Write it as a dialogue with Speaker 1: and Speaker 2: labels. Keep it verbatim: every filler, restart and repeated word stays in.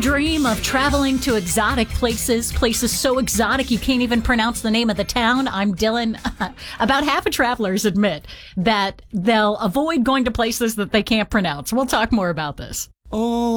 Speaker 1: dream of traveling to exotic places, places so exotic you can't even pronounce the name of the town? I'm Dylan. About half of travelers admit that they'll avoid going to places that they can't pronounce. We'll talk more about this.
Speaker 2: Oh.